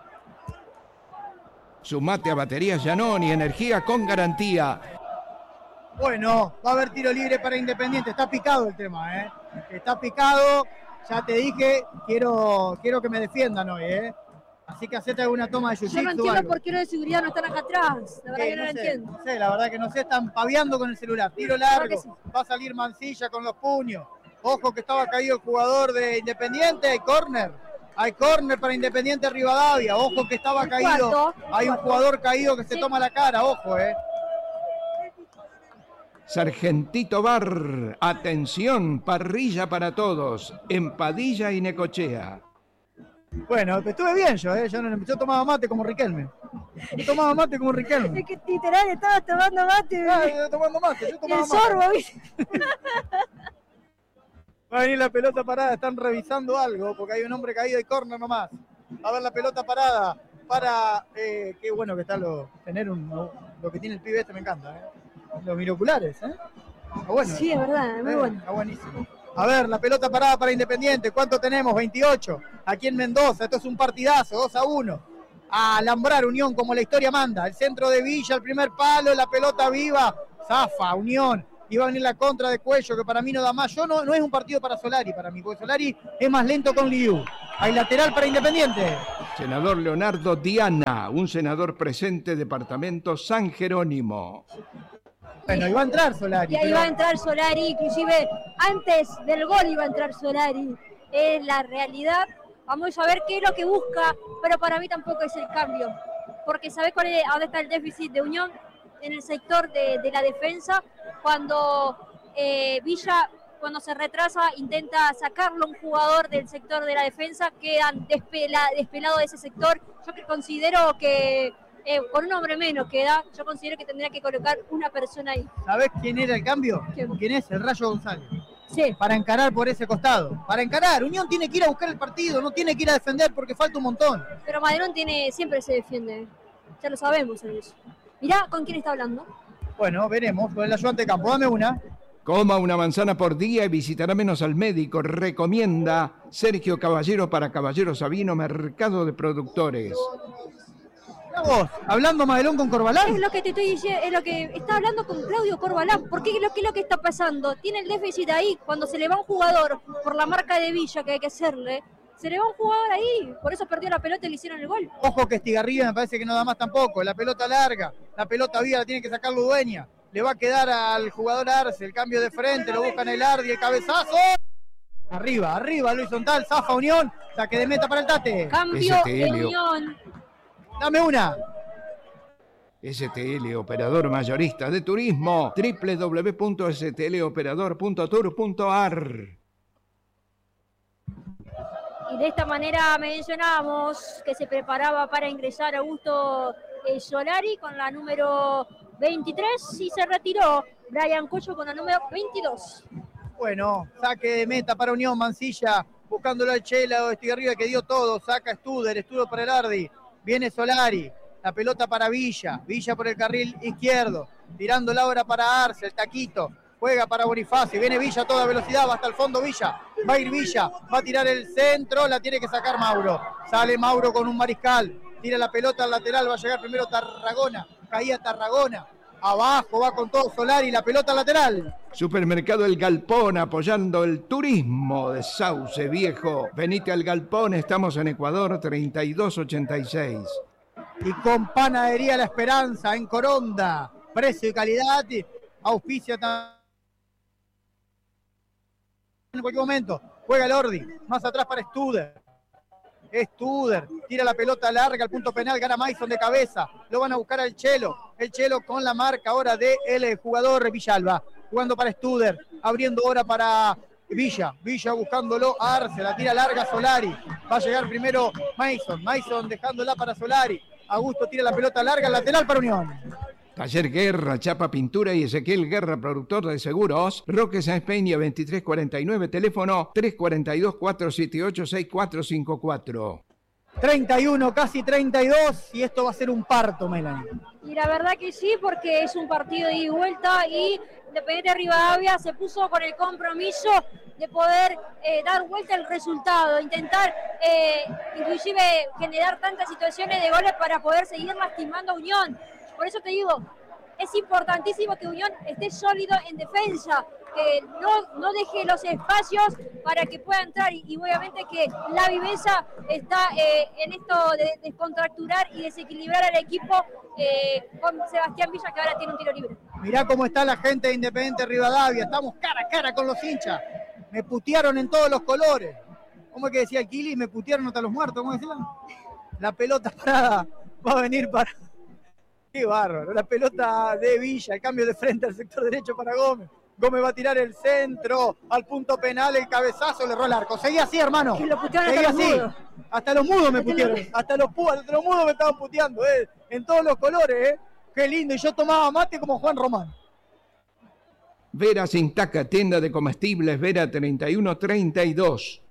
Speaker 3: Sumate a Baterías Giannoni, energía con garantía.
Speaker 1: Bueno, va a haber tiro libre para Independiente. Está picado el tema, ¿eh? Está picado. Ya te dije, quiero, quiero que me defiendan hoy, ¿eh? Así que hacete alguna toma de jiu-jitsu.
Speaker 4: Yo no entiendo
Speaker 1: algo.
Speaker 4: por qué los de seguridad no están acá atrás. La verdad
Speaker 1: Sí,
Speaker 4: que no,
Speaker 1: no
Speaker 4: lo
Speaker 1: sé,
Speaker 4: entiendo.
Speaker 1: No sé, la verdad que no sé. Están paviando con el celular. Tiro largo.
Speaker 4: Sí.
Speaker 1: Va a salir Mancilla con los puños. Ojo que estaba caído el jugador de Independiente. Hay córner. Hay córner para Independiente Rivadavia. Ojo que estaba
Speaker 4: El
Speaker 1: caído.
Speaker 4: cuarto,
Speaker 1: Hay un
Speaker 4: cuarto.
Speaker 1: jugador caído que se
Speaker 4: Sí.
Speaker 1: toma la cara. Ojo, ¿eh?
Speaker 3: Sargentito Bar, atención, parrilla para todos, en Padilla y Necochea.
Speaker 1: Bueno, estuve bien yo, ¿eh? Yo, no, yo tomaba mate como Riquelme. Yo tomaba mate como Riquelme.
Speaker 4: Es que literal estabas tomando mate.
Speaker 1: Ah, yo tomando mate, yo
Speaker 4: Y
Speaker 1: tomaba
Speaker 4: el
Speaker 1: mate.
Speaker 4: sorbo, ¿viste?
Speaker 1: Va a venir la pelota parada, están revisando algo, porque hay un hombre caído de córner nomás. Va a ver la pelota parada para... Eh, qué bueno que está lo, tener un, lo que tiene el pibe este, me encanta, ¿eh? Los binoculares, ¿eh? Está bueno.
Speaker 4: Sí, es verdad, es muy
Speaker 1: Eh,
Speaker 4: bueno.
Speaker 1: Está buenísimo. A ver, la pelota parada para Independiente. ¿Cuánto tenemos? veintiocho. Aquí en Mendoza. Esto es un partidazo, dos a uno. A alambrar Unión como la historia manda. El centro de Villa, el primer palo, la pelota viva. Zafa, Unión. Iba a venir la contra de Cuello, que para mí no da más. Yo no, no es un partido para Solari, para mí, porque Solari es más lento con Liu. Hay lateral para Independiente.
Speaker 3: Senador Leonardo Diana, un senador presente, departamento San Jerónimo.
Speaker 1: Bueno, iba a entrar Solari.
Speaker 4: Y ahí
Speaker 1: pero-
Speaker 4: va a entrar Solari, inclusive antes del gol iba a entrar Solari. Es la realidad. Vamos a ver qué es lo que busca, pero para mí tampoco es el cambio. Porque ¿sabés cuál es, dónde está el déficit de Unión? En el sector de, de la defensa, cuando eh, Villa, cuando se retrasa, intenta sacarlo un jugador del sector de la defensa, quedan despela, despelados de ese sector. Yo que considero que eh, con un hombre menos que da, yo considero que tendría que colocar una persona ahí.
Speaker 1: ¿Sabés quién era el cambio?
Speaker 4: ¿Quién?
Speaker 1: ¿Quién es? El Rayo González.
Speaker 4: Sí.
Speaker 1: Para encarar por ese costado. Para encarar. Unión tiene que ir a buscar el partido, no tiene que ir a defender porque falta un montón.
Speaker 4: Pero Maderón tiene, siempre se defiende. Ya lo sabemos en eso. Mirá con quién está hablando.
Speaker 1: Bueno, veremos. Con el ayudante de campo. Dame una.
Speaker 3: Coma una manzana por día y visitará menos al médico. Recomienda Sergio Caballero para Caballero Sabino, Mercado de Productores.
Speaker 1: Mirá vos, hablando Madelón con Corbalán.
Speaker 4: Es lo que te estoy diciendo, es lo que está hablando con Claudio Corbalán. ¿Por qué? ¿Qué es lo que está pasando? Tiene el déficit ahí. Cuando se le va un jugador por la marca de Villa que hay que hacerle, se le va un jugador ahí. Por eso perdió la pelota y le hicieron el gol.
Speaker 1: Ojo que Estigarribia me parece que no da más tampoco. La pelota larga, la pelota viva la tiene que sacar Ludueña. Le va a quedar al jugador Arce, el cambio de frente, lo buscan el Ardi, el cabezazo. Arriba, arriba, Luis Horizontal, zafa Unión, saque de meta para el Tate.
Speaker 4: Cambio
Speaker 3: S T
Speaker 4: de
Speaker 3: L.
Speaker 4: Unión.
Speaker 1: Dame una.
Speaker 3: S T L, operador mayorista de turismo, doble u doble u doble u punto s t l operador punto tour punto a r.
Speaker 4: Y de esta manera mencionábamos que se preparaba para ingresar Augusto eh, Solari con la número veintitrés y se retiró Brian Cocho con la número veintidós.
Speaker 1: Bueno, saque de meta para Unión, Mancilla, buscándolo al Chela, Estigarribia que dio todo, saca Studer, Studer para el Ardi, viene Solari, la pelota para Villa, Villa por el carril izquierdo, tirando la hora para Arce, el taquito, juega para Bonifacio, viene Villa a toda velocidad, va hasta el fondo Villa, va a ir Villa, va a tirar el centro, la tiene que sacar Mauro, sale Mauro con un mariscal, tira la pelota al lateral, va a llegar primero Tarragona, caía Tarragona, abajo va con todo Solari, la pelota al lateral.
Speaker 3: Supermercado El Galpón, apoyando el turismo de Sauce Viejo. Venite al Galpón, estamos en Ecuador treinta y dos ochenta y seis.
Speaker 1: Y con Panadería La Esperanza en Coronda, precio y calidad, auspicia también. En cualquier momento, juega el Ordi, más atrás para Studer. Studer, tira la pelota larga al punto penal, gana Mason de cabeza, lo van a buscar al Chelo, el Chelo con la marca ahora del jugador Villalba, jugando para Studer, abriendo ahora para Villa, Villa buscándolo a Arce, la tira larga Solari, va a llegar primero Mason, Mason dejándola para Solari, Augusto tira la pelota larga, lateral para Unión.
Speaker 3: Taller Guerra, Chapa Pintura y Ezequiel Guerra, productor de seguros. Roque Sáenz Peña, veintitrés cuarenta y nueve, teléfono tres cuatro dos, cuatro siete ocho, seis cuatro cinco cuatro.
Speaker 1: treinta y uno, casi treinta y dos, y esto va a ser un parto, Melanie.
Speaker 4: Y la verdad que sí, porque es un partido de ida y vuelta y Independiente Rivadavia se puso con el compromiso de poder eh, dar vuelta al resultado, intentar eh, inclusive generar tantas situaciones de goles para poder seguir lastimando a Unión. Por eso te digo, es importantísimo que Unión esté sólido en defensa, que no, no deje los espacios para que pueda entrar y, y obviamente que la viveza está eh, en esto de descontracturar y desequilibrar al equipo eh, con Sebastián Villa, que ahora tiene un tiro libre.
Speaker 1: Mirá cómo está la gente de Independiente Rivadavia, estamos cara a cara con los hinchas, me putearon en todos los colores. ¿Cómo es que decía el Kili? Me putearon hasta los muertos, ¿cómo decían? La pelota parada va a venir para... Qué bárbaro, la pelota de Villa, el cambio de frente al sector derecho para Gómez. Gómez va a tirar el centro, al punto penal, el cabezazo, le erró el arco. Seguía así, hermano.
Speaker 4: Que lo putearon
Speaker 1: Seguía
Speaker 4: hasta los
Speaker 1: así.
Speaker 4: mudos.
Speaker 1: Hasta los mudos me putearon. Hasta los, hasta los mudos me estaban puteando, eh. En todos los colores, eh. Qué lindo. Y yo tomaba mate como Juan Román.
Speaker 3: Vera Sintaca, tienda de comestibles, Vera treinta y uno treinta y dos.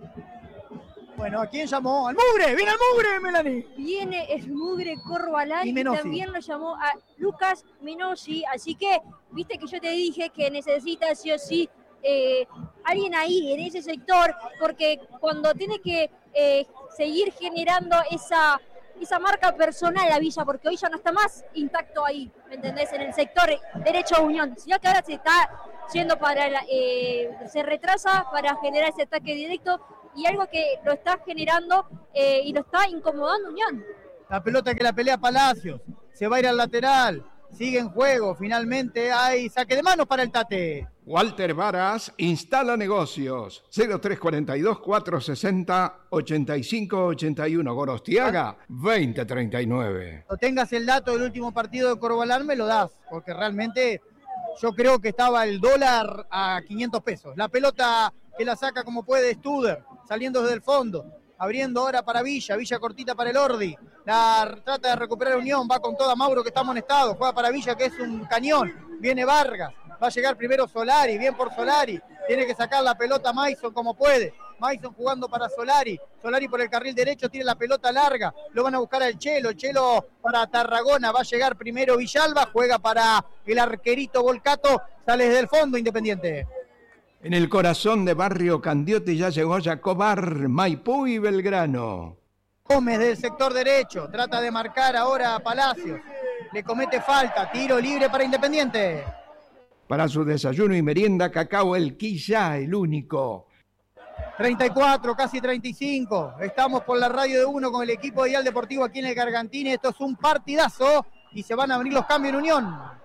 Speaker 1: Bueno, ¿a quién llamó? ¡Al Mugre! ¡Viene al Mugre, Melanie!
Speaker 4: Viene el Mugre Corbalán
Speaker 1: Y
Speaker 4: y,
Speaker 1: Menossi.
Speaker 4: también lo llamó a Lucas Menossi. Así que, viste que yo te dije que necesita sí o sí eh, alguien ahí, en ese sector, porque cuando tiene que eh, seguir generando esa, esa marca personal a Villa, porque hoy ya no está más intacto ahí, ¿me entendés? En el sector derecho a Unión, sino que ahora se está yendo para, la, eh, se retrasa para generar ese ataque directo, y algo que lo está generando eh, y lo está incomodando Unión.
Speaker 1: La pelota que la pelea Palacios, se va a ir al lateral, sigue en juego, finalmente hay saque de manos para el Tate.
Speaker 3: Walter Varas instala negocios. cero tres cuatro dos, cuatro seis cero, ocho cinco ocho uno. Gorostiaga, veinte treinta y nueve.
Speaker 1: O tengas el dato del último partido de Corbalán, me lo das, porque realmente yo creo que estaba el dólar a quinientos pesos. La pelota que la saca como puede Studer, saliendo desde el fondo. Abriendo ahora para Villa, Villa cortita para el Ordi. La trata de recuperar Unión, va con toda Mauro que está amonestado. Juega para Villa que es un cañón. Viene Vargas, va a llegar primero Solari, bien por Solari. Tiene que sacar la pelota Mason como puede. Mason jugando para Solari. Solari por el carril derecho, tiene la pelota larga. Lo van a buscar al Chelo. Chelo para Tarragona. Va a llegar primero Villalba. Juega para el arquerito Volcato. Sale desde el fondo Independiente.
Speaker 3: En el corazón de Barrio Candiote ya llegó Jacobar, Maipú y Belgrano.
Speaker 1: Gómez del sector derecho. Trata de marcar ahora a Palacios. Le comete falta. Tiro libre para Independiente.
Speaker 3: Para su desayuno y merienda, Cacao El Quilla, el único.
Speaker 1: treinta y cuatro, casi treinta y cinco. Estamos por la radio de uno con el equipo de Dial Deportivo aquí en el Gargantini. Esto es un partidazo y se van a abrir los cambios en Unión.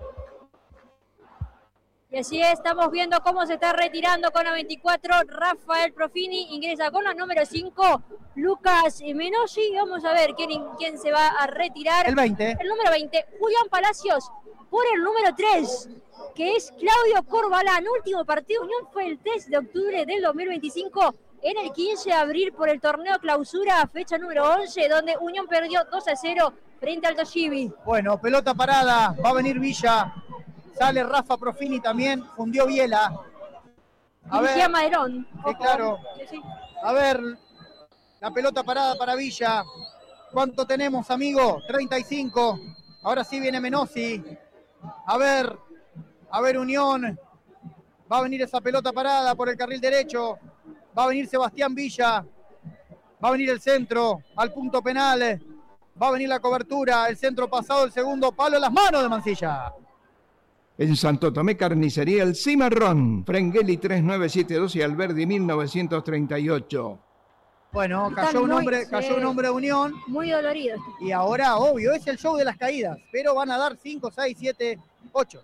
Speaker 4: Y así es, estamos viendo cómo se está retirando con la veinticuatro Rafael Profini, ingresa con la número cinco, Lucas Menossi. Vamos a ver quién, quién se va a retirar.
Speaker 1: El veinte.
Speaker 4: El número veinte, Julián Palacios, por el número tres, que es Claudio Corbalán. Último partido Unión fue el tres de octubre del dos mil veinticinco, en el quince de abril por el torneo clausura, fecha número once, donde Unión perdió dos a cero frente al Toshibi.
Speaker 1: Bueno, pelota parada, va a venir Villa. Sale Rafa Profini también, fundió Biela.
Speaker 4: A Dirigía ver, Maderón.
Speaker 1: Sí, claro. Sí, sí. A ver, la pelota parada para Villa. ¿Cuánto tenemos, amigo? treinta y cinco. Ahora sí viene Menossi. A ver, a ver Unión. Va a venir esa pelota parada por el carril derecho. Va a venir Sebastián Villa. Va a venir el centro al punto penal. Va a venir la cobertura. El centro pasado, el segundo palo en las manos de Mancilla.
Speaker 3: En Santo Tomé Carnicería El Cimarrón, Frengeli tres nueve siete dos y Alberdi mil novecientos treinta y ocho.
Speaker 1: Bueno, cayó un, hombre, cayó un hombre de Unión.
Speaker 4: Muy dolorido.
Speaker 1: Y ahora, obvio, es el show de las caídas, pero van a dar cinco, seis, siete, ocho.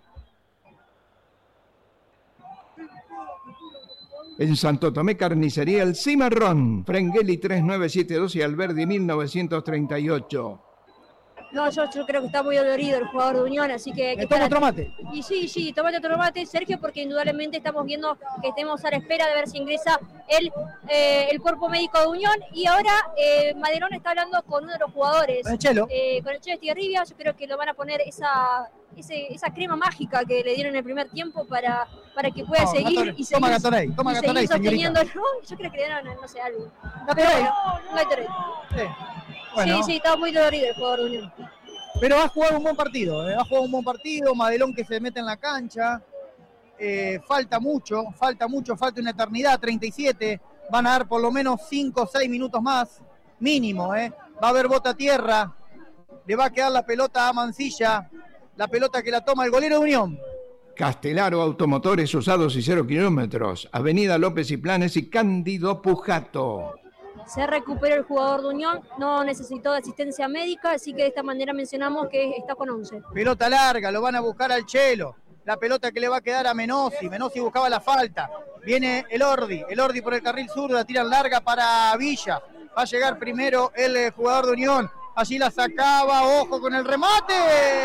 Speaker 3: En Santo Tomé Carnicería El Cimarrón, Frengeli tres nueve siete dos y Alberdi mil novecientos treinta y ocho.
Speaker 4: No, yo, yo creo que está muy dolorido el jugador de Unión, así que...
Speaker 1: que toma otro mate.
Speaker 4: Y sí, sí, tomate otro mate, Sergio, porque indudablemente estamos viendo que estemos a la espera de ver si ingresa el, eh, el cuerpo médico de Unión. Y ahora eh, Maderón está hablando con uno de los jugadores.
Speaker 1: Con el Chelo.
Speaker 4: Eh, con el Chelo Estigarribia. Yo creo que lo van a poner esa, ese, esa crema mágica que le dieron en el primer tiempo para, para que pueda no, seguir
Speaker 1: Gatorade.
Speaker 4: y seguir,
Speaker 1: toma Gatorade, toma
Speaker 4: y
Speaker 1: Gatorade,
Speaker 4: seguir sosteniéndolo. Yo creo que le dieron, no sé, algo.
Speaker 1: Gatorade.
Speaker 4: No, Gatorade.
Speaker 1: Sí. Bueno.
Speaker 4: sí, sí, está muy dolorido el jugador de Unión.
Speaker 1: Pero va a jugar un buen partido, ¿eh? va a jugar un buen partido, Madelón que se mete en la cancha, eh, falta mucho, falta mucho, falta una eternidad, treinta y siete, van a dar por lo menos cinco o seis minutos más, mínimo, ¿eh? Va a haber bota a tierra, le va a quedar la pelota a Mancilla, la pelota que la toma el golero de Unión.
Speaker 3: Castelaro Automotores Usados y Cero Kilómetros, Avenida López y Planes y Cándido Pujato.
Speaker 4: Se recuperó el jugador de Unión, no necesitó de asistencia médica, así que de esta manera mencionamos que está con once.
Speaker 1: Pelota larga, lo van a buscar al Chelo. La pelota que le va a quedar a Menossi. Menossi buscaba la falta. Viene el Ordi. El Ordi por el carril sur, la tiran larga para Villa. Va a llegar primero el jugador de Unión. Allí la sacaba, ojo con el remate.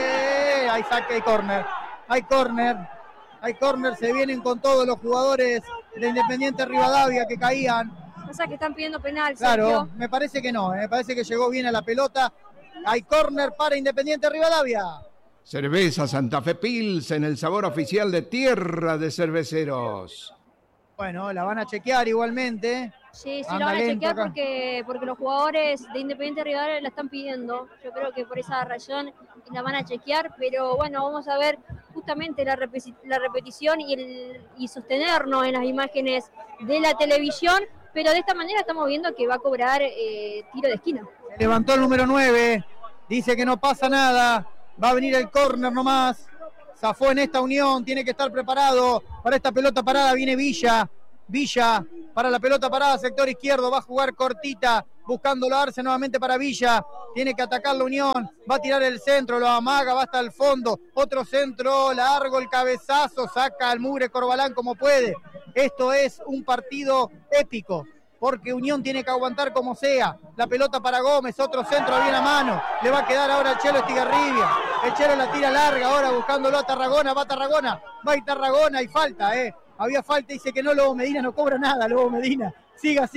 Speaker 1: Hay saque de córner. Hay córner. Hay córner, se vienen con todos los jugadores de Independiente Rivadavia que caían.
Speaker 4: O sea que están pidiendo penal,
Speaker 1: Claro,
Speaker 4: Sergio.
Speaker 1: me parece que no, me eh. parece que llegó bien a la pelota. Hay córner para Independiente Rivadavia.
Speaker 3: Cerveza Santa Fe Pilsen, el sabor oficial de Tierra de Cerveceros.
Speaker 1: Bueno, la van a chequear igualmente.
Speaker 4: Sí, sí,
Speaker 1: Anda
Speaker 4: la van a chequear
Speaker 1: acá.
Speaker 4: porque, porque los jugadores de Independiente Rivadavia la están pidiendo. Yo creo que por esa razón la van a chequear, pero bueno, vamos a ver justamente la, repeti la repetición y, el, y sostenernos en las imágenes de la televisión. Pero de esta manera estamos viendo que va a cobrar eh, tiro de esquina.
Speaker 1: Levantó el número nueve, dice que no pasa nada, va a venir el córner nomás. Zafó en esta Unión, tiene que estar preparado para esta pelota parada. Viene Villa, Villa para la pelota parada, sector izquierdo, va a jugar cortita, buscándolo a Arce nuevamente para Villa. Tiene que atacar la Unión, va a tirar el centro, lo amaga, va hasta el fondo. Otro centro largo, el cabezazo, saca al mugre Corbalán como puede. Esto es un partido épico, porque Unión tiene que aguantar como sea. La pelota para Gómez, otro centro bien a mano. Le va a quedar ahora el Chelo Estigarribia. El Chelo la tira larga ahora buscándolo a Tarragona. Va a Tarragona, va a Tarragona y falta, ¿eh? Había falta, dice que no, Lobo Medina no cobra nada, Lobo Medina. Siga, siga.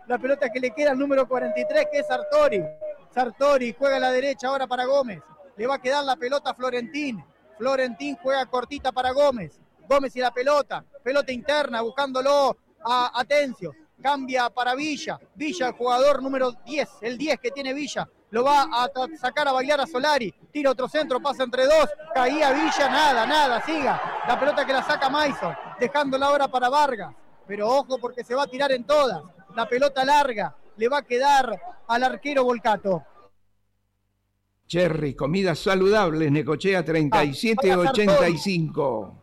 Speaker 1: La pelota que le queda al número cuarenta y tres, que es Sartori. Sartori juega a la derecha ahora para Gómez. Le va a quedar la pelota a Florentín. Florentín juega cortita para Gómez. Gómez y la pelota. Pelota interna buscándolo a Atencio. Cambia para Villa. Villa, el jugador número diez. El diez que tiene Villa. Lo va a sacar a bailar a Solari. Tira otro centro, pasa entre dos. Caía Villa, nada, nada, siga. La pelota que la saca Maison. Dejándola ahora para Vargas. Pero ojo porque se va a tirar en todas. La pelota larga. Le va a quedar al arquero Volcato.
Speaker 3: Cherry, comidas saludables, Necochea treinta y siete ochenta y cinco.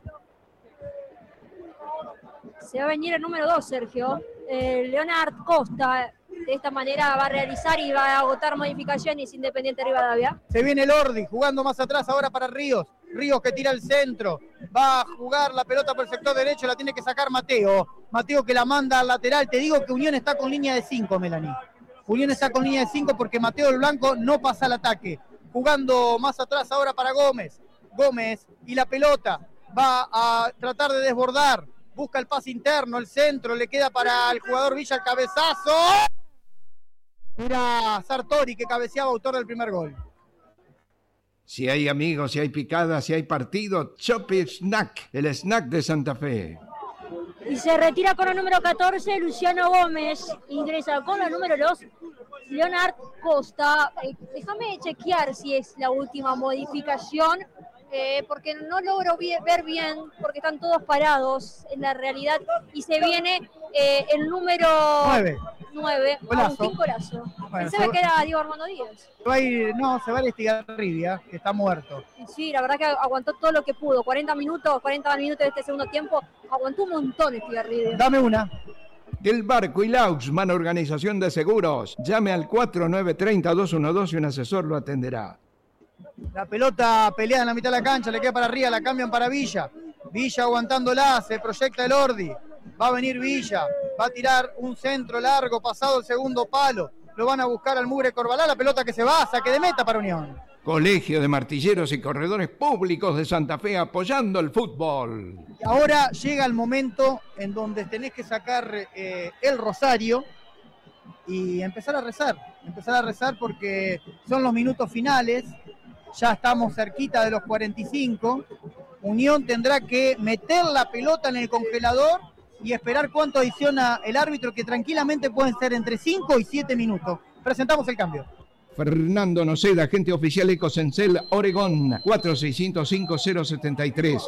Speaker 4: Se va a venir el número dos, Sergio. Eh, Leonard Costa, de esta manera va a realizar y va a agotar modificaciones Independiente Rivadavia.
Speaker 1: Se viene el Ordi, jugando más atrás ahora para Ríos. Ríos que tira el centro. Va a jugar la pelota por el sector derecho, la tiene que sacar Mateo. Mateo que la manda al lateral. Te digo que Unión está con línea de cinco, Melanie. Unión está con línea de cinco porque Mateo el Blanco no pasa al ataque. Jugando más atrás ahora para Gómez. Gómez y la pelota va a tratar de desbordar. Busca el pase interno, el centro, le queda para el jugador Villa el cabezazo. Mira Sartori que cabeceaba, autor del primer gol.
Speaker 3: Si hay amigos, si hay picadas, si hay partido, Chopi Snack, el snack de Santa Fe.
Speaker 4: Y se retira con el número catorce, Luciano Gómez. Ingresa con el número dos, Leonard Costa. Eh, déjame chequear si es la última modificación, eh, porque no logro ver bien, porque están todos parados en la realidad. Y se viene eh, el número nueve, Agustín Collazo.
Speaker 1: Bueno,
Speaker 4: Pensaba que era Diego Armando Díaz.
Speaker 1: Se va a ir, no, se va a ir Estigarribia, que está muerto.
Speaker 4: Sí, la verdad que aguantó todo lo que pudo. cuarenta minutos, cuarenta minutos de este segundo tiempo. Aguantó un montón Estigarribia.
Speaker 1: Dame una.
Speaker 3: Del Barco y Lauxman Organización de Seguros. Llame al cuatro nueve tres cero dos uno dos y un asesor lo atenderá.
Speaker 1: La pelota peleada en la mitad de la cancha, le queda para arriba, la cambian para Villa. Villa aguantándola, se proyecta el Ordi. Va a venir Villa, va a tirar un centro largo, pasado el segundo palo. Lo van a buscar al Mugre Corbalá, la pelota que se va, saque de meta para Unión.
Speaker 3: Colegio de Martilleros y Corredores Públicos de Santa Fe apoyando el fútbol.
Speaker 1: Ahora llega el momento en donde tenés que sacar eh, el rosario y empezar a rezar. Empezar a rezar porque son los minutos finales. Ya estamos cerquita de los cuarenta y cinco. Unión tendrá que meter la pelota en el congelador y esperar cuánto adiciona el árbitro, que tranquilamente pueden ser entre cinco y siete minutos. Presentamos el cambio.
Speaker 3: Fernando Noceda, agente oficial Ecosencel, Oregón, cuatro seis cero cinco cero siete tres.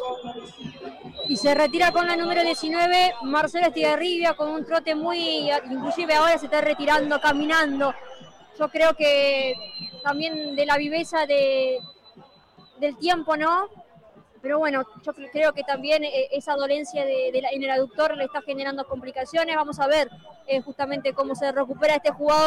Speaker 4: Y se retira con la número diecinueve, Marcelo Estigarribia, con un trote muy... Inclusive ahora se está retirando, caminando. Yo creo que también de la viveza de, del tiempo, ¿no? Pero bueno, yo creo que también esa dolencia de, de la, en el aductor le está generando complicaciones. Vamos a ver eh, justamente cómo se recupera este jugador.